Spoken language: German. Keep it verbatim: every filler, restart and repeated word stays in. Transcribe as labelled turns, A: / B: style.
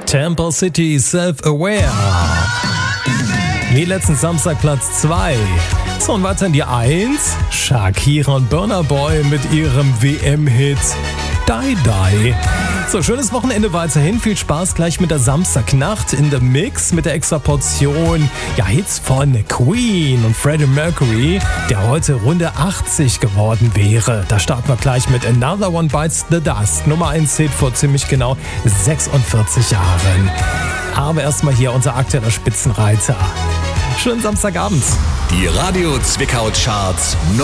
A: Temple City Self-Aware. Wie letzten Samstag Platz zwei. So, und weiter in die eins. Shakira und Burna Boy mit ihrem W M-Hit Die Die. So, schönes Wochenende weiterhin. Viel Spaß gleich mit der Samstagnacht in The Mix mit der extra Portion, ja, Hits von Queen und Freddie Mercury, der heute Runde achtzig geworden wäre. Da starten wir gleich mit Another One Bites the Dust. Nummer eins Hit vor ziemlich genau sechsundvierzig Jahren. Aber erstmal hier unser aktueller Spitzenreiter. Schönen Samstagabend.
B: Die Radio Zwickau Charts